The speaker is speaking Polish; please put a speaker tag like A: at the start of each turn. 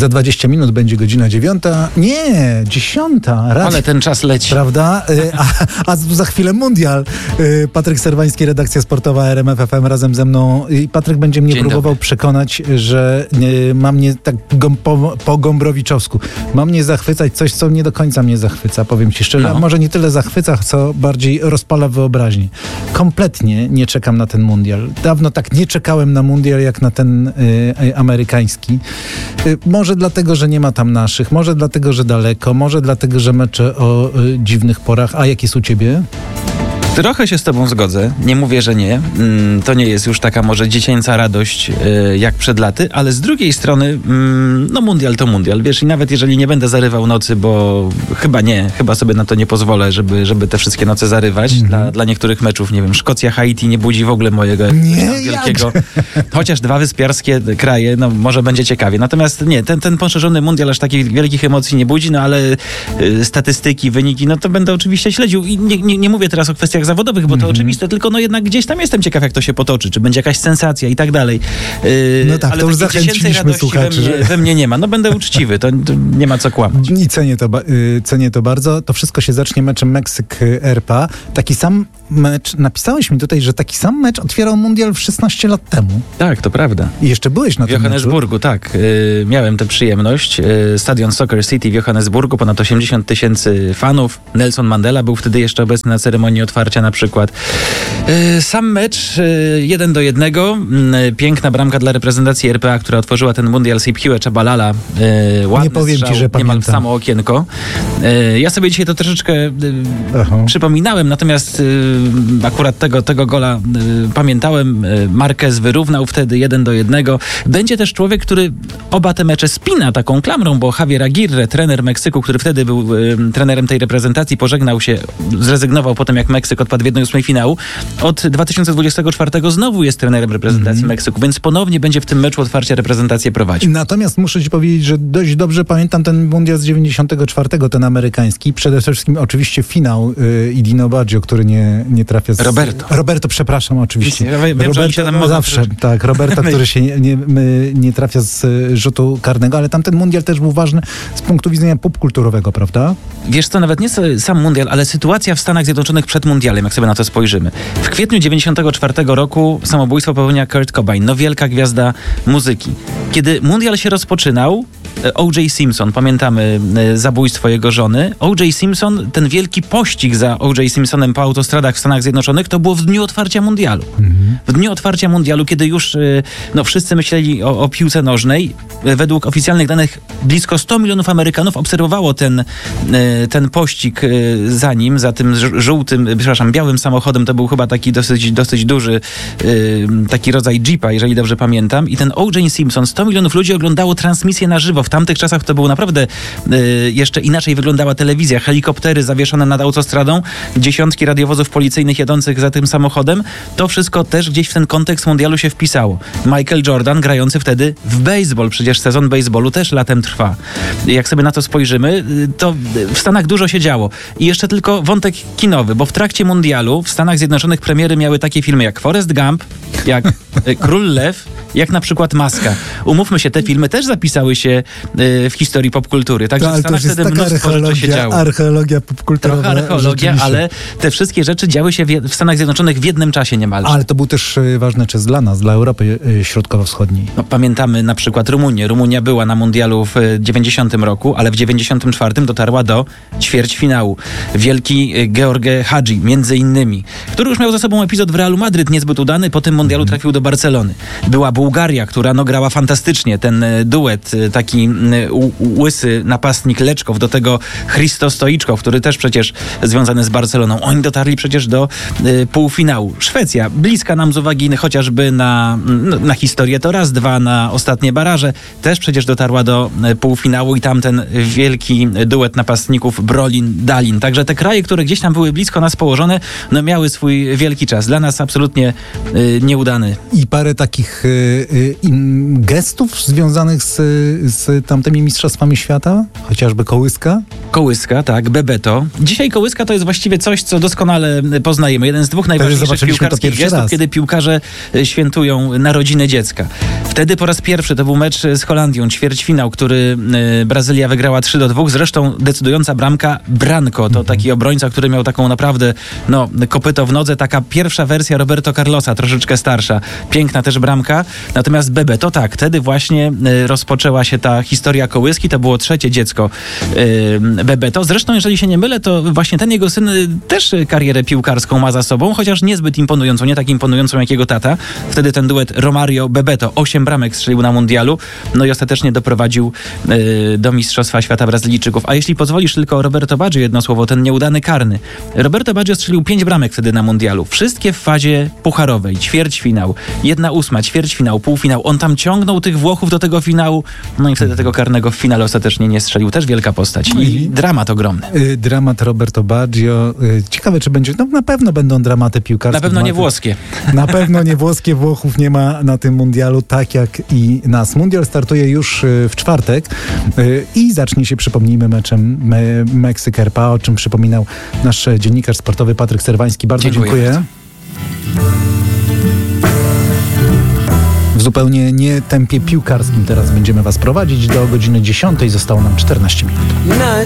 A: Za 20 minut będzie godzina 9. Nie, 10.
B: Ale ten czas leci.
A: Prawda? A za chwilę mundial. Patryk Serwański, redakcja sportowa RMF FM razem ze mną. I Patryk będzie mnie próbował przekonać, że ma mnie tak po gombrowiczowsku. Ma mnie zachwycać coś, co nie do końca mnie zachwyca, powiem ci szczerze. No. Może nie tyle zachwyca, co bardziej rozpala wyobraźnię. Kompletnie nie czekam na ten mundial. Dawno tak nie czekałem na mundial, jak na ten amerykański. Może dlatego, że nie ma tam naszych, może dlatego, że daleko, może dlatego, że mecze o dziwnych porach. A jak jest u ciebie?
B: Trochę się z tobą zgodzę. Nie mówię, że nie. To nie jest już taka może dziecięca radość jak przed laty, ale z drugiej strony no mundial to mundial. Wiesz, i nawet jeżeli nie będę zarywał nocy, bo chyba sobie na to nie pozwolę, żeby te wszystkie noce zarywać. Dla niektórych meczów, nie wiem, Szkocja, Haiti nie budzi w ogóle mojego wielkiego. Chociaż 2 wyspiarskie kraje, no może będzie ciekawie. Natomiast nie, ten poszerzony mundial aż takich wielkich emocji nie budzi, no ale statystyki, wyniki, no to będę oczywiście śledził. I nie mówię teraz o kwestiach zawodowych, bo to oczywiste, tylko no jednak gdzieś tam jestem ciekaw, jak to się potoczy, czy będzie jakaś sensacja i tak dalej.
A: No tak,
B: ale
A: to już zachęciliśmy słuchaczy.
B: We mnie nie ma. No będę uczciwy, to nie ma co kłamać.
A: I cenię to bardzo. To wszystko się zacznie meczem Meksyk-RPA. Taki sam mecz, napisałeś mi tutaj, że taki sam mecz otwierał mundial 16 lat temu.
B: Tak, to prawda.
A: I jeszcze byłeś na tym meczu.
B: W Johannesburgu, tak. Miałem tę przyjemność. Stadion Soccer City w Johannesburgu, ponad 80 000 fanów. Nelson Mandela był wtedy jeszcze obecny na ceremonii otwarcia na przykład. Sam mecz 1-1. Piękna bramka dla reprezentacji RPA, która otworzyła ten mundial. Sipiłe Chabalala. Ładny
A: nie powiem
B: strzał,
A: ci, że
B: niemal w
A: pamiętam.
B: samo okienko. Ja sobie dzisiaj to troszeczkę przypominałem, natomiast akurat tego gola pamiętałem. Marquez wyrównał wtedy 1-1. Będzie też człowiek, który oba te mecze spina taką klamrą, bo Javier Aguirre, trener Meksyku, który wtedy był trenerem tej reprezentacji, pożegnał się, zrezygnował po tym, jak Meksyk odpadł w 1/8 finału. Od 2024 znowu jest trenerem reprezentacji Meksyku, więc ponownie będzie w tym meczu otwarcia reprezentację prowadził.
A: Natomiast muszę ci powiedzieć, że dość dobrze pamiętam ten mundial z 94, ten amerykański. Przede wszystkim oczywiście finał Idino Baggio, który nie trafia z... Roberto, przepraszam, oczywiście.
B: Ja wiem,
A: Roberto zawsze, tak, Roberto, który się nie trafia z rzutu karnego, ale tamten mundial też był ważny z punktu widzenia popkulturowego, prawda?
B: Wiesz co, nawet nie sam mundial, ale sytuacja w Stanach Zjednoczonych przed mundialem, jak sobie na to spojrzymy. W kwietniu 94 roku samobójstwo popełnia Kurt Cobain, no wielka gwiazda muzyki. Kiedy mundial się rozpoczynał, O.J. Simpson, pamiętamy zabójstwo jego żony. O.J. Simpson, ten wielki pościg za O.J. Simpsonem po autostradach w Stanach Zjednoczonych, to było w dniu otwarcia mundialu. W dniu otwarcia mundialu, kiedy już wszyscy myśleli o piłce nożnej, według oficjalnych danych blisko 100 milionów Amerykanów obserwowało ten pościg za tym białym samochodem. To był chyba taki dosyć duży taki rodzaj jeepa, jeżeli dobrze pamiętam. I ten O.J. Simpson, 100 milionów ludzi oglądało transmisję na żywo. W tamtych czasach to było naprawdę jeszcze inaczej wyglądała telewizja. Helikoptery zawieszone nad autostradą, dziesiątki radiowozów policyjnych jadących za tym samochodem. To wszystko też gdzieś w ten kontekst mundialu się wpisało. Michael Jordan grający wtedy w baseball. Przecież sezon baseballu też latem trwa. Jak sobie na to spojrzymy, to w Stanach dużo się działo. I jeszcze tylko wątek kinowy, bo w trakcie mundialu w Stanach Zjednoczonych premiery miały takie filmy jak Forrest Gump, jak Król Lew, jak na przykład Maska. Umówmy się, te filmy też zapisały się w historii popkultury. Także w Stanach wtedy mnóstwo rzeczy się działo.
A: Archeologia popkulturowa.
B: Trochę archeologia, ale te wszystkie rzeczy działy się w Stanach Zjednoczonych w jednym czasie niemalże.
A: Ale to był też ważny czas dla nas, dla Europy Środkowo-Wschodniej.
B: No, pamiętamy na przykład Rumunię. Rumunia była na mundialu w 90 roku, ale w 94 dotarła do ćwierćfinału. Wielki George Hagi, między innymi, który już miał za sobą epizod w Realu Madryt, niezbyt udany, po tym mundialu trafił do Barcelony. Była Bułgaria, która grała fantastycznie. Ten duet, taki łysy napastnik Leczkow, do tego Christos Stoiczkow, który też przecież związany z Barceloną. Oni dotarli przecież do półfinału. Szwecja, bliska nam z uwagi chociażby na historię to raz, dwa, na ostatnie baraże, też przecież dotarła do półfinału i tam ten wielki duet napastników Brolin-Dalin. Także te kraje, które gdzieś tam były blisko nas położone, miały swój wielki czas. Dla nas absolutnie nieudany.
A: I parę takich gestów związanych z tamtymi mistrzostwami świata? Chociażby kołyska?
B: Kołyska, tak, Bebeto. Dzisiaj kołyska to jest właściwie coś, co doskonale poznajemy. Jeden z dwóch najważniejszych piłkarskich gestów, kiedy piłkarze świętują narodziny dziecka. Wtedy po raz pierwszy to był mecz z Holandią, ćwierćfinał, który Brazylia wygrała 3-2. Zresztą decydująca bramka Branco. To taki obrońca, który miał taką naprawdę kopyto w nodze. Taka pierwsza wersja Roberto Carlosa, troszeczkę starsza. Piękna też bramka. Natomiast Bebeto, tak, wtedy właśnie rozpoczęła się ta historia kołyski. To było trzecie dziecko Bebeto. Zresztą, jeżeli się nie mylę, to właśnie ten jego syn też karierę piłkarską ma za sobą, chociaż niezbyt imponującą, nie tak imponującą jak jego tata. Wtedy ten duet Romario-Bebeto 8 bramek strzelił na mundialu, no i ostatecznie doprowadził do Mistrzostwa Świata Brazylijczyków. A jeśli pozwolisz tylko o Roberto Baggio jedno słowo, ten nieudany karny. Roberto Baggio strzelił 5 bramek wtedy na mundialu. Wszystkie w fazie pucharowej. Ćwierćfinał, 1/8, ćwierćfinał, półfinał. On tam ciągnął tych Włochów do tego finału, no i wtedy tego karnego w finale ostatecznie nie strzelił. Też wielka postać. I dramat ogromny.
A: Dramat Roberto Baggio. Ciekawe, czy będzie... No na pewno będą dramaty piłkarskie.
B: Na pewno nie włoskie.
A: Na pewno nie włoskie. Włochów nie ma na tym mundialu, tak jak i nas. Mundial startuje już w czwartek i zacznie się, przypomnijmy, meczem Meksyk-RPA, o czym przypominał nasz dziennikarz sportowy Patryk Serwański. Bardzo dziękuję. W zupełnie nie tempie piłkarskim teraz będziemy was prowadzić do godziny 10. Zostało nam 14 minut.